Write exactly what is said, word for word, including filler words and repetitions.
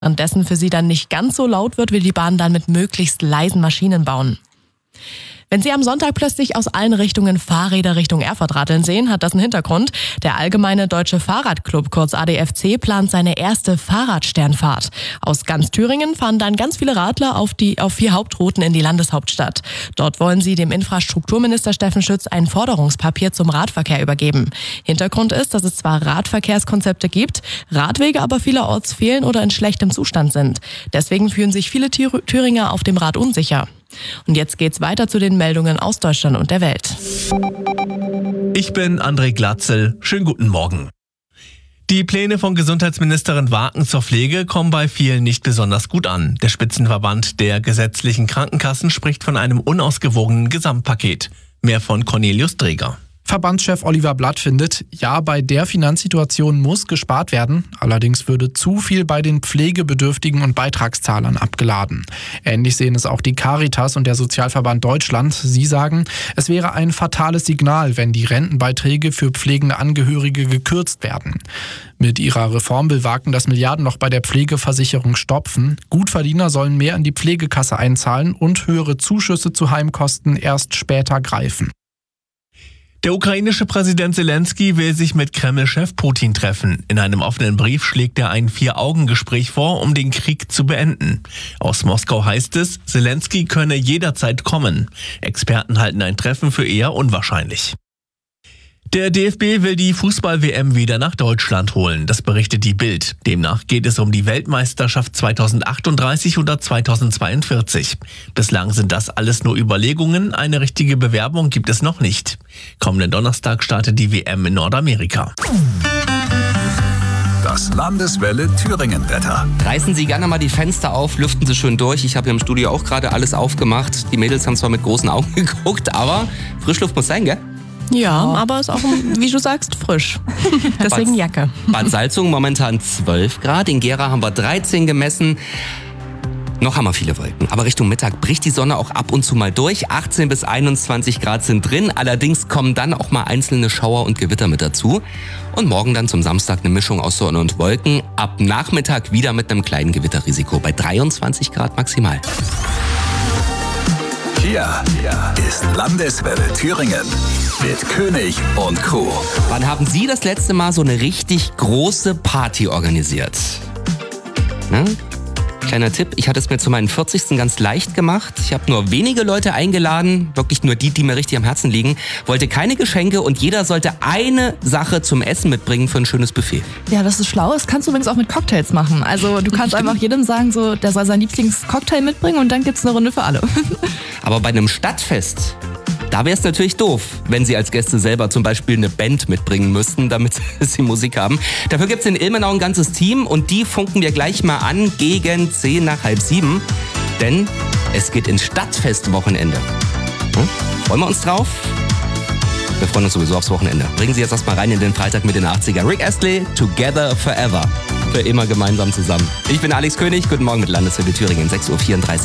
Währenddessen für sie dann nicht ganz so laut wird, will die Bahn dann mit möglichst leisen Maschinen bauen. Wenn Sie am Sonntag plötzlich aus allen Richtungen Fahrräder Richtung Erfurt radeln sehen, hat das einen Hintergrund. Der Allgemeine Deutsche Fahrradclub, kurz A D F C, plant seine erste Fahrradsternfahrt. Aus ganz Thüringen fahren dann ganz viele Radler auf die auf vier Hauptrouten in die Landeshauptstadt. Dort wollen sie dem Infrastrukturminister Steffen Schütz ein Forderungspapier zum Radverkehr übergeben. Hintergrund ist, dass es zwar Radverkehrskonzepte gibt, Radwege aber vielerorts fehlen oder in schlechtem Zustand sind. Deswegen fühlen sich viele Thüringer auf dem Rad unsicher. Und jetzt geht's weiter zu den Meldungen aus Deutschland und der Welt. Ich bin André Glatzel. Schönen guten Morgen. Die Pläne von Gesundheitsministerin Waken zur Pflege kommen bei vielen nicht besonders gut an. Der Spitzenverband der gesetzlichen Krankenkassen spricht von einem unausgewogenen Gesamtpaket. Mehr von Cornelius Dreger. Verbandschef Oliver Blatt findet, ja, bei der Finanzsituation muss gespart werden. Allerdings würde zu viel bei den Pflegebedürftigen und Beitragszahlern abgeladen. Ähnlich sehen es auch die Caritas und der Sozialverband Deutschland. Sie sagen, es wäre ein fatales Signal, wenn die Rentenbeiträge für pflegende Angehörige gekürzt werden. Mit ihrer Reform will Waken das Milliardenloch bei der Pflegeversicherung stopfen. Gutverdiener sollen mehr in die Pflegekasse einzahlen und höhere Zuschüsse zu Heimkosten erst später greifen. Der ukrainische Präsident Zelensky will sich mit Kreml-Chef Putin treffen. In einem offenen Brief schlägt er ein Vier-Augen-Gespräch vor, um den Krieg zu beenden. Aus Moskau heißt es, Zelensky könne jederzeit kommen. Experten halten ein Treffen für eher unwahrscheinlich. Der D F B will die Fußball-W M wieder nach Deutschland holen, das berichtet die Bild. Demnach geht es um die Weltmeisterschaft zweitausendachtunddreißig oder zweitausendzweiundvierzig. Bislang sind das alles nur Überlegungen, eine richtige Bewerbung gibt es noch nicht. Kommenden Donnerstag startet die W M in Nordamerika. Das Landeswelle Thüringen-Wetter. Reißen Sie gerne mal die Fenster auf, lüften Sie schön durch. Ich habe hier im Studio auch gerade alles aufgemacht. Die Mädels haben zwar mit großen Augen geguckt, aber Frischluft muss sein, gell? Ja, oh. aber ist auch, wie du sagst, frisch. Deswegen Jacke. Bad Salzung momentan zwölf Grad, in Gera haben wir dreizehn gemessen. Noch haben wir viele Wolken, aber Richtung Mittag bricht die Sonne auch ab und zu mal durch. achtzehn bis einundzwanzig Grad sind drin, allerdings kommen dann auch mal einzelne Schauer und Gewitter mit dazu. Und morgen dann zum Samstag eine Mischung aus Sonne und Wolken. Ab Nachmittag wieder mit einem kleinen Gewitterrisiko bei dreiundzwanzig Grad maximal. Hier ist Landeswelle Thüringen mit König und Co. Wann haben Sie das letzte Mal so eine richtig große Party organisiert? Ne? Kleiner Tipp, ich hatte es mir zu meinem vierzigsten ganz leicht gemacht. Ich habe nur wenige Leute eingeladen, wirklich nur die, die mir richtig am Herzen liegen. Wollte keine Geschenke und jeder sollte eine Sache zum Essen mitbringen für ein schönes Buffet. Ja, das ist schlau. Das kannst du übrigens auch mit Cocktails machen. Also du kannst einfach jedem sagen, so, der soll sein Lieblingscocktail mitbringen und dann gibt's eine Runde für alle. Aber bei einem Stadtfest, da wäre es natürlich doof, wenn Sie als Gäste selber zum Beispiel eine Band mitbringen müssten, damit Sie Musik haben. Dafür gibt es in Ilmenau ein ganzes Team und die funken wir gleich mal an gegen zehn nach halb sieben. Denn es geht ins Stadtfestwochenende. Hm? Freuen wir uns drauf? Wir freuen uns sowieso aufs Wochenende. Bringen Sie jetzt erstmal rein in den Freitag mit den achtziger. Rick Astley, Together Forever. Für immer gemeinsam zusammen. Ich bin Alex König. Guten Morgen mit Landeswelle Thüringen, sechs Uhr vierunddreißig.